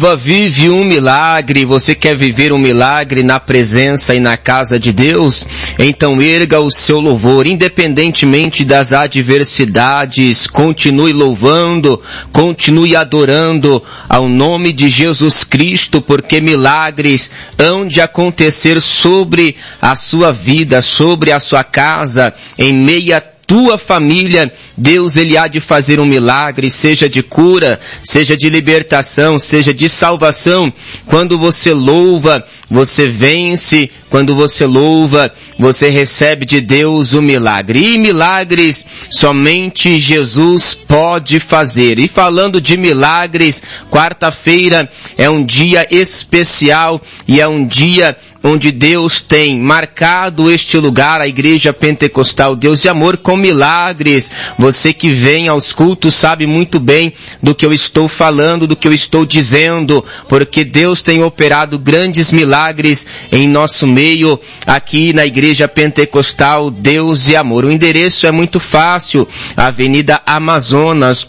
Silva vive um milagre. Você quer viver um milagre na presença e na casa de Deus? Então erga o seu louvor, independentemente das adversidades. Continue louvando, continue adorando ao nome de Jesus Cristo, porque milagres hão de acontecer sobre a sua vida, sobre a sua casa, em meio a tua família. Deus, Ele há de fazer um milagre, seja de cura, seja de libertação, seja de salvação. Quando você louva, você vence. Quando você louva, você recebe de Deus o milagre. E milagres somente Jesus pode fazer. E falando de milagres, quarta-feira é um dia especial e é um dia onde Deus tem marcado este lugar, a Igreja Pentecostal Deus de Amor, com milagres. Você que vem aos cultos sabe muito bem do que eu estou falando, do que eu estou dizendo, porque Deus tem operado grandes milagres em nosso meio, aqui na Igreja Pentecostal Deus de Amor. O endereço é muito fácil, Avenida Amazonas,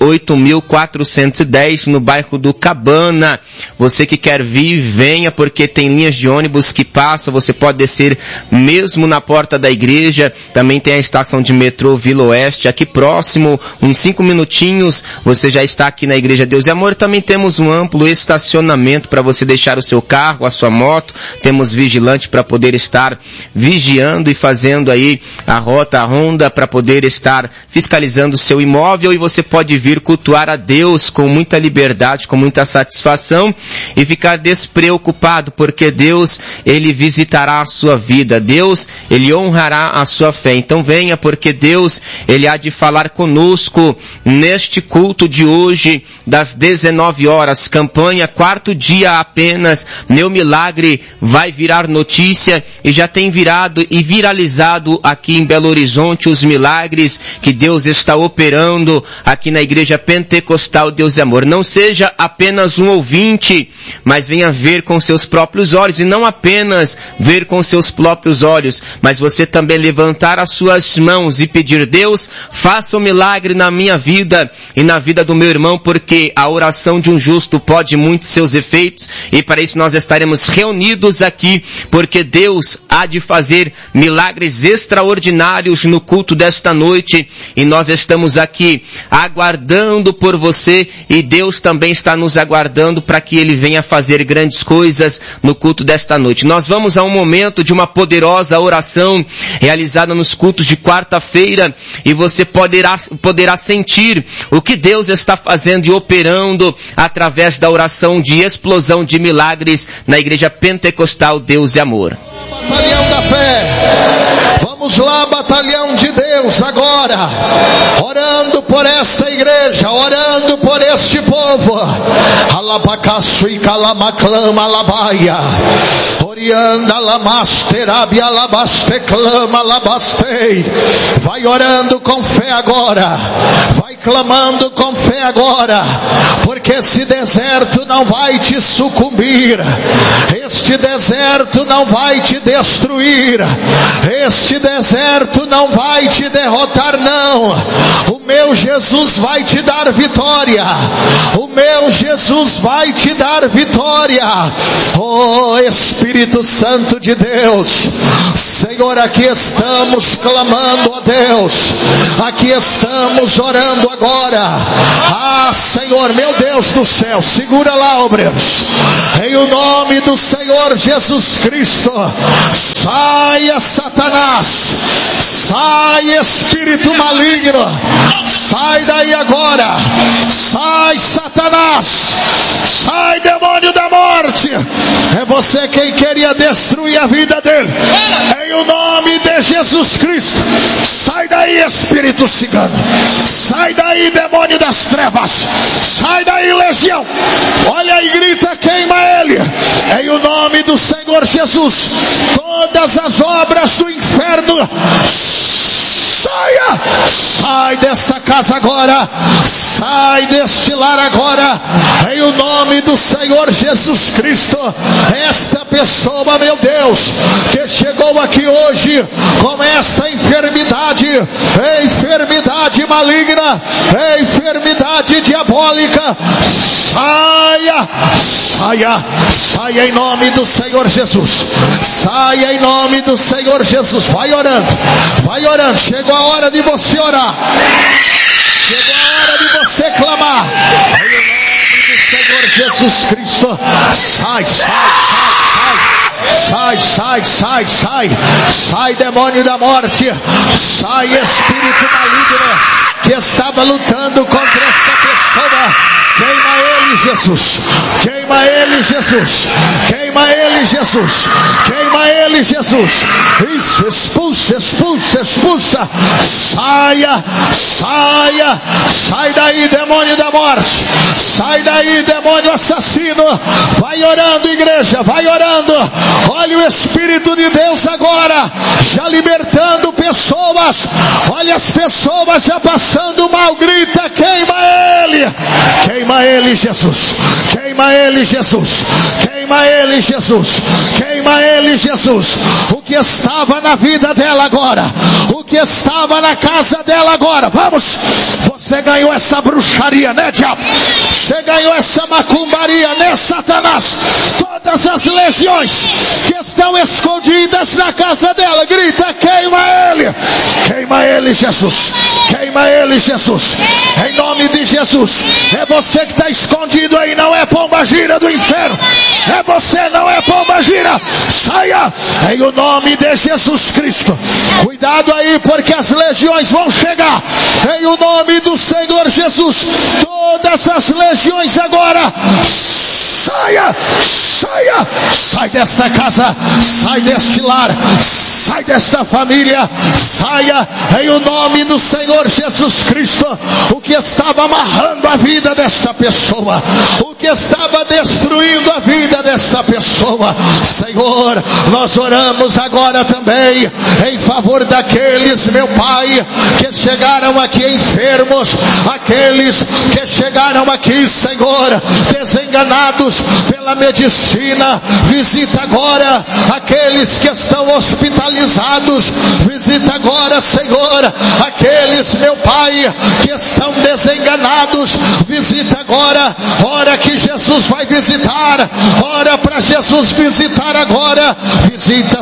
8.410, no bairro do Cabana. Você que quer vir, venha, porque tem linhas de ônibus que você pode descer mesmo na porta da igreja. Também tem a estação de metrô Vila Oeste, aqui próximo, uns 5 minutinhos, você já está aqui na Igreja Deus e Amor. Também temos um amplo estacionamento para você deixar o seu carro, a sua moto. Temos vigilante para poder estar vigiando e fazendo aí a rota, a ronda, para poder estar fiscalizando o seu imóvel. E você pode vir cultuar a Deus com muita liberdade, com muita satisfação e ficar despreocupado, porque Deus, Ele visitará a sua vida. Deus, Ele honrará a sua fé. Então venha, porque Deus, Ele há de falar conosco neste culto de hoje, das 19 horas. Campanha, 4º dia apenas. Meu milagre vai virar notícia, e já tem virado e viralizado aqui em Belo Horizonte os milagres que Deus está operando aqui na Igreja Pentecostal Deus e Amor. Não seja apenas um ouvinte, mas venha ver com seus próprios olhos, e não apenas ver com seus próprios olhos, mas você também levantar as suas mãos e pedir: Deus, faça um milagre na minha vida e na vida do meu irmão, porque a oração de um justo pode muito seus efeitos, e para isso nós estaremos reunidos aqui, porque Deus há de fazer milagres extraordinários no culto desta noite, e nós estamos aqui aguardando por você, e Deus também está nos aguardando para que Ele venha fazer grandes coisas no culto desta noite. Nós vamos a um momento de uma poderosa oração realizada nos cultos de quarta-feira, e você poderá sentir o que Deus está fazendo e operando através da oração de explosão de milagres na Igreja Pentecostal Deus e Amor. Batalhão da fé, vamos lá, batalhão de Deus, agora, orando por esta igreja, orando por este povo. Alabacaço e calamaclama alabaia, orianda lamasterab alabaste clama alabastei. Vai orando com fé agora, vai clamando com fé agora, porque esse deserto não vai te sucumbir, este deserto não vai te destruir, este deserto não vai te derrotar, não. O meu Jesus vai te dar vitória, o meu Jesus vai te dar vitória. Oh Espírito Santo de Deus, Senhor, aqui estamos clamando a Deus, aqui estamos orando agora. Ah, Senhor, meu Deus do céu, segura lá, obreiros, em o nome do Senhor Jesus Cristo. Saia, Satanás, sai, espírito maligno, sai daí agora, sai, Satanás, sai, demônio da morte. É você quem queria destruir a vida dele, em o nome de Jesus Cristo. Sai daí, espírito cigano, sai daí, demônio das trevas, sai daí, legião. Olha e grita: queima ele, em o nome do Senhor Jesus. Todas as obras do inferno, saia, sai desta casa agora, sai deste lar agora, em o nome do Senhor Jesus Cristo. Esta pessoa, meu Deus, que chegou aqui hoje com esta enfermidade, enfermidade maligna, enfermidade diabólica, saia, saia, saia em nome do Senhor Jesus, saia em nome do Senhor Jesus. Vai orando, chegou a hora de você orar, chegou a hora de você clamar, em nome do Senhor Jesus Cristo. Sai demônio da morte, sai espírito maligno que estava lutando contra esta pessoa. Queima ele, Jesus, queima ele, Jesus, queima ele, Jesus, queima ele, Jesus. Isso, expulsa, sai daí, demônio da morte, sai daí, demônio assassino. Vai orando, igreja, vai orando. Olha o Espírito de Deus agora, já libertando pessoas. Olha as pessoas já passando mal, grita, queima ele, Jesus, queima ele, Jesus, queima ele, Jesus, queima ele, Jesus. O que estava na vida dela agora, o que estava na casa dela agora, vamos, você ganhou essa bruxaria, né, diabo? Você ganhou essa macumbaria, né, Satanás? Todas as legiões que estão escondidas na casa dela, grita, queima ele, Jesus, queima ele, Jesus, em nome de Jesus. É você que está escondido aí, não é pombagira do inferno, é você, não é pombagira. Saia em o nome de Jesus Cristo. Cuidado aí, porque as legiões vão chegar em o nome do Senhor Jesus. Todas as legiões agora, sai desta casa, sai deste lar, sai desta família, saia em o nome do Senhor Jesus Cristo. O que estava amarrando a vida desta pessoa, o que estava destruindo a vida desta pessoa, Senhor, nós oramos agora também em favor daqueles, meu Pai, que chegaram aqui enfermos, aqueles que chegaram aqui, Senhor, desenganados pela medicina. Visita agora aqueles que estão hospitalizados, visita agora, Senhor, aqueles, meu Pai, que estão desenganados, visita agora. Ora que Jesus vai visitar, ora para Jesus visitar agora. Visita,